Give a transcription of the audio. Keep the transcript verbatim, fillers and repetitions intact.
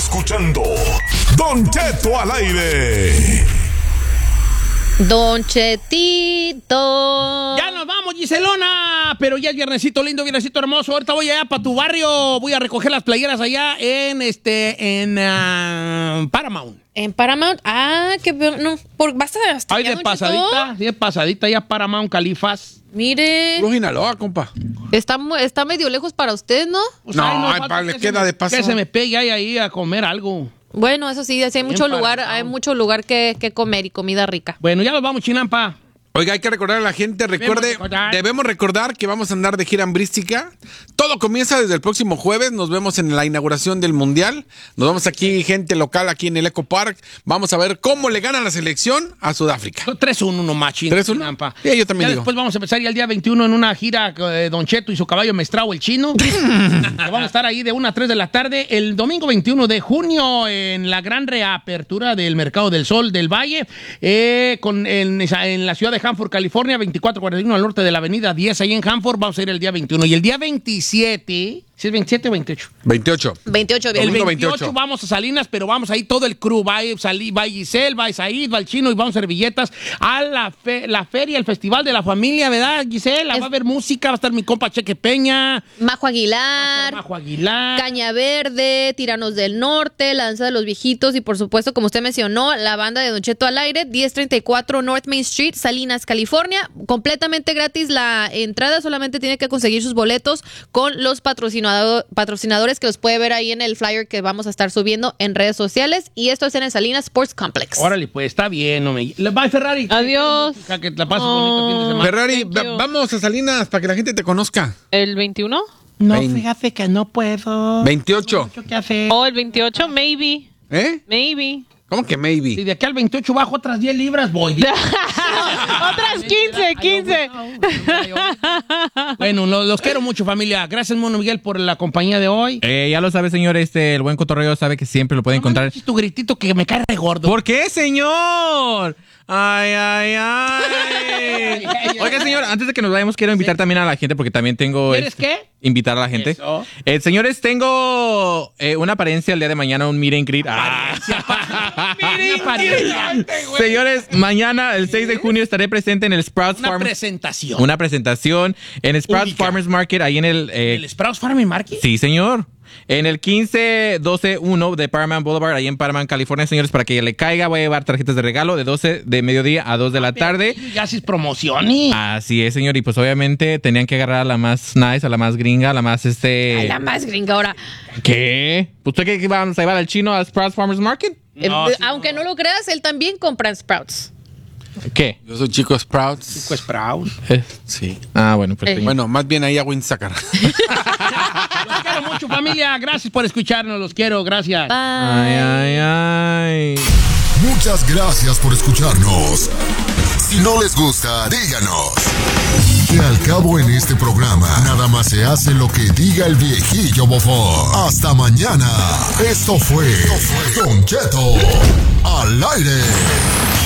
escuchando Don Cheto al aire. Don Chetito. Ya nos vamos, Giselona. Pero ya es viernesito lindo, viernesito hermoso. Ahorita voy allá para tu barrio. Voy a recoger las playeras allá en este en uh, Paramount. En Paramount. Ah, que no. Por, ¿vas hasta Ay, de pasadita, sí, de pasadita ya Paramount, Califas. Mire. Puro Sinaloa, compa. Está, está medio lejos para usted, ¿no? Pues, no, ay, no ay, falta pa, le que queda se, de paso. Que se me pegue ahí, ahí a comer algo. Bueno, eso sí, sí hay mucho Bien lugar, Paramount. hay mucho lugar que, que comer y comida rica. Bueno, ya nos vamos, Chinampa. Oiga, hay que recordar a la gente, recuerde, Debemos recordar. debemos recordar que vamos a andar de gira hambrística. Todo comienza desde el próximo jueves, nos vemos en la inauguración del Mundial. Nos vemos aquí, gente local, aquí en el Eco Park. Vamos a ver cómo le gana la selección a Sudáfrica. tres uno nomás, ¿tres uno? Chinampa. Sí, yo también Ya digo. después vamos a empezar ya el día veintiuno en una gira de Don Cheto y su caballo Mestrao, el chino. Que vamos a estar ahí de una a tres de la tarde. El domingo veintiuno de junio en la gran reapertura del Mercado del Sol del Valle, eh, con, en, en la ciudad de Hanford, California, veinticuatro cuarenta y uno al norte de la avenida diez, ahí en Hanford. Vamos a ir el día veintiuno. Y el día veintisiete, ¿sí es veintisiete o veintiocho? veintiocho. veintiocho, El bien. Domingo veintiocho, veintiocho. vamos a Salinas, pero vamos ahí todo el crew. Va, a salir, va Giselle, va Isaid, va el chino y vamos a servilletas a la, fe, la feria, el festival de la familia, ¿verdad, Giselle? Es- Va a haber música, va a estar mi compa Cheque Peña, Majo Aguilar, Majo Aguilar. Caña Verde, Tiranos del Norte, La Danza de los Viejitos y por supuesto, como usted mencionó, la banda de Don Cheto al aire, diez treinta y cuatro North Main Street, Salinas, California. Completamente gratis la entrada, solamente tiene que conseguir sus boletos con los patrocinado- patrocinadores que los puede ver ahí en el flyer que vamos a estar subiendo en redes sociales. Y esto es en el Salinas Sports Complex. Órale, pues está bien. No me... Bye, Ferrari. Adiós. Que te la pases bonito fin de semana. Ferrari, Thank va- you. vamos a Salinas para que la gente te conozca. ¿El veintiuno? No, Vein- fíjate que no puedo. veintiocho. Mucho que hacer. ¿O el veintiocho? Maybe. ¿Eh? Maybe. ¿Cómo que maybe? Si de aquí al veintiocho bajo otras diez libras, voy. Otras quince, quince. Bueno, lo- los quiero mucho, familia. Gracias, Mono Miguel, por la compañía de hoy. Eh, ya lo sabe, señor, este, el buen cotorreo sabe que siempre lo puede encontrar. No, tu gritito que me cae re gordo. ¿Por qué, señor? Ay, ay, ay. Oiga, señor, antes de que nos vayamos, quiero invitar también a la gente porque también tengo... ¿Quieres este, qué? Invitar a la gente. Eso. Eh, señores, tengo eh, una apariencia el día de mañana, un meet and greet. Ah. Una pareja. Señores, mañana, el seis de junio, estaré presente en el Sprouts Una Farm. presentación. Una presentación en Sprouts Ubica. Farmers Market, ahí en el... eh, ¿El Sprouts Farm Market? Sí, señor. En el quince doce uno de Paramount Boulevard, ahí en Paramount, California, señores, para que le caiga, voy a llevar tarjetas de regalo de doce de mediodía a dos de la tarde. Ya haces promociones. Así es, señor, y pues obviamente tenían que agarrar a la más nice, a la más gringa, a la más este... Ay, la más gringa ahora. ¿Qué? ¿Pues usted qué que vamos a llevar al chino a Sprouts Farmers Market? No, Eh, sí, aunque no. lo creas, él también compra en Sprouts. ¿Qué? Yo soy Chico Sprouts. Pues Sprouts. Eh, Sí. Ah, bueno, pues... Eh. señor. Bueno, más bien ahí a Winsacar. Los quiero mucho, familia. Gracias por escucharnos. Los quiero. Gracias. Bye. Ay, ay, ay. Muchas gracias por escucharnos. Si no les gusta, díganos. Que al cabo en este programa, nada más se hace lo que diga el viejillo bofón. Hasta mañana. Esto fue Don Cheto al aire.